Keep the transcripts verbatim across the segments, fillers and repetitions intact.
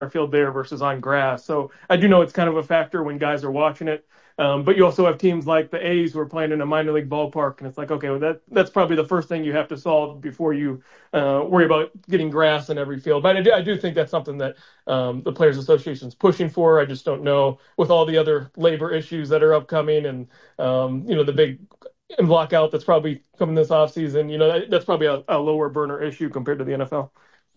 field there versus on grass. So I do know it's kind of a factor when guys are watching it. Um, but you also have teams like the A's who are playing in a minor league ballpark, and it's like, okay, well, that that's probably the first thing you have to solve before you uh, worry about getting grass in every field. But I do, I do think that's something that um, the Players Association is pushing for. I just don't know with all the other labor issues that are upcoming, and um, you know, the big lockout that's probably coming this offseason. You know, that, that's probably a, a lower burner issue compared to the N F L.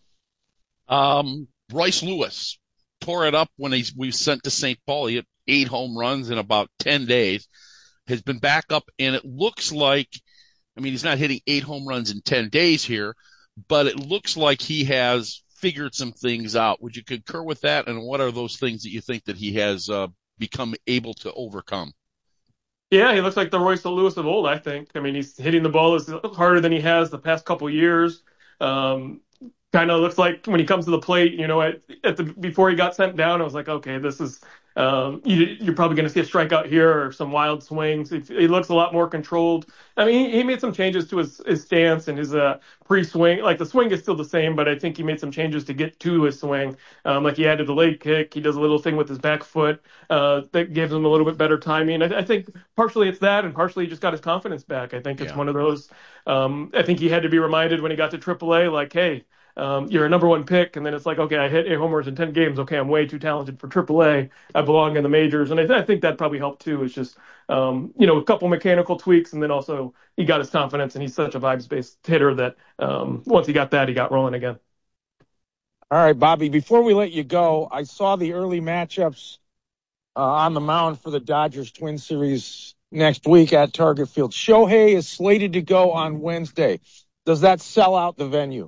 Um, Royce Lewis tore it up when he's we sent to Saint Paul. He had eight home runs in about ten days, has been back up, and it looks like, I mean, he's not hitting eight home runs in ten days here, but it looks like he has figured some things out. Would you concur with that? And what are those things that you think that he has uh, become able to overcome? Yeah, he looks like the Royce Lewis of old, I think. I mean, he's hitting the ball as harder than he has the past couple years. Um, kind of looks like when he comes to the plate, you know, at, at the before he got sent down, I was like, okay, this is um, you, you're probably going to see a strikeout here or some wild swings. He, he looks a lot more controlled. I mean, he, he made some changes to his, his stance and his uh, pre-swing. Like the swing is still the same, but I think he made some changes to get to his swing. Um, like he added the leg kick. He does a little thing with his back foot uh, that gives him a little bit better timing. I, I think partially it's that, and partially he just got his confidence back. I think it's yeah. one of those. Um, I think he had to be reminded when he got to triple A, like, hey, Um, you're a number one pick, and then it's like, okay, I hit eight homers in ten games. Okay, I'm way too talented for triple A. I belong in the majors, and I, th- I think that probably helped too. It's just, um, you know, a couple mechanical tweaks, and then also he got his confidence, and he's such a vibes-based hitter that um, once he got that, he got rolling again. All right, Bobby, before we let you go, I saw the early matchups uh, on the mound for the Dodgers Twin Series next week at Target Field. Shohei is slated to go on Wednesday. Does that sell out the venue?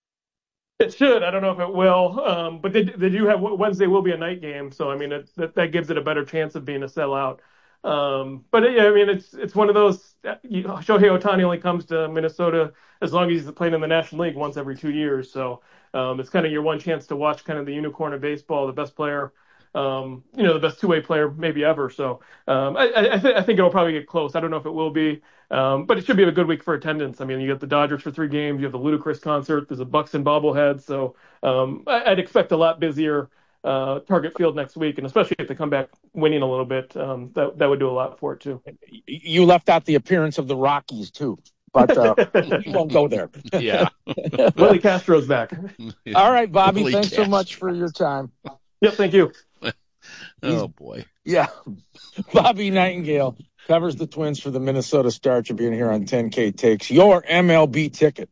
It should. I don't know if it will, um, but they they do have Wednesday will be a night game, so I mean it, that that gives it a better chance of being a sellout. Um, but yeah, I mean it's it's one of those. You, Shohei Ohtani only comes to Minnesota as long as he's playing in the National League once every two years, so um, it's kind of your one chance to watch kind of the unicorn of baseball, the best player, um, you know, the best two-way player maybe ever. So um, I I, th- I think it'll probably get close. I don't know if it will be. Um, but it should be a good week for attendance. I mean, you got the Dodgers for three games. You have the Ludacris concert. There's a Buxton bobblehead. So um, I, I'd expect a lot busier uh, Target Field next week, and especially if they come back winning a little bit, um, that that would do a lot for it too. You left out the appearance of the Rockies too, but uh, you won't go there. Yeah, Willie Castro's back. All right, Bobby. Willie thanks Castro. so much for your time. Yep, thank you. Oh boy. Yeah, Bobby Nightingale covers the Twins for the Minnesota Star Tribune here on ten K Takes, your M L B ticket.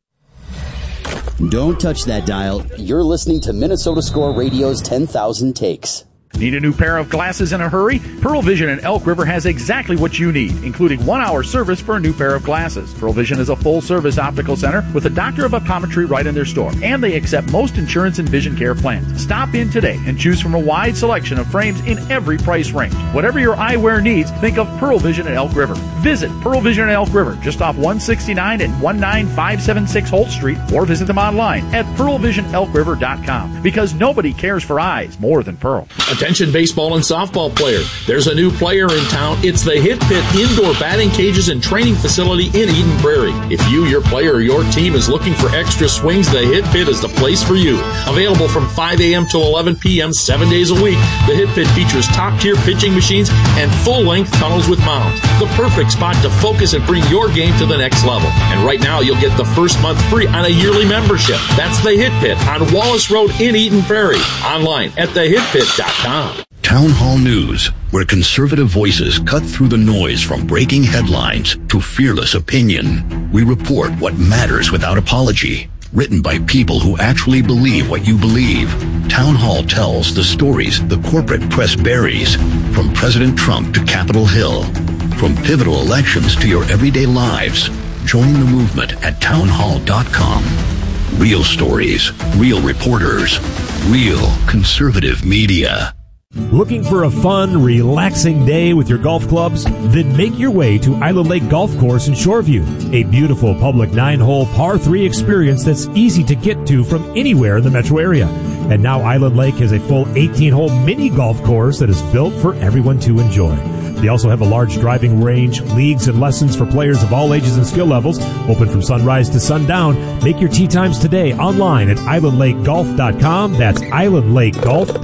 Don't touch that dial. You're listening to Minnesota Score Radio's ten thousand Takes. Need a new pair of glasses in a hurry? Pearl Vision in Elk River has exactly what you need, including one-hour service for a new pair of glasses. Pearl Vision is a full-service optical center with a doctor of optometry right in their store, and they accept most insurance and vision care plans. Stop in today and choose from a wide selection of frames in every price range. Whatever your eyewear needs, think of Pearl Vision in Elk River. Visit Pearl Vision in Elk River, just off one sixty-nine and one nine five seven six Holt Street, or visit them online at pearl vision elk river dot com, because nobody cares for eyes more than Pearl. Attention baseball and softball player. There's a new player in town. It's the Hit Pit Indoor Batting Cages and Training Facility in Eden Prairie. If you, your player, or your team is looking for extra swings, the Hit Pit is the place for you. Available from five a.m. to eleven p.m. seven days a week, the Hit Pit features top-tier pitching machines and full-length tunnels with mounds. The perfect spot to focus and bring your game to the next level. And right now, you'll get the first month free on a yearly membership. That's the Hit Pit on Wallace Road in Eden Prairie. Online at the hit pit dot com. Town Hall News, where conservative voices cut through the noise from breaking headlines to fearless opinion. We report what matters without apology. Written by people who actually believe what you believe. Town Hall tells the stories the corporate press buries. From President Trump to Capitol Hill. From pivotal elections to your everyday lives. Join the movement at town hall dot com. Real stories, real reporters, real conservative media. Looking for a fun, relaxing day with your golf clubs? Then make your way to Island Lake Golf Course in Shoreview, a beautiful public nine-hole par three experience that's easy to get to from anywhere in the metro area. And now Island Lake has a full eighteen-hole mini golf course that is built for everyone to enjoy. They also have a large driving range, leagues, and lessons for players of all ages and skill levels, open from sunrise to sundown. Make your tee times today online at island lake golf dot com. That's island lake golf dot com.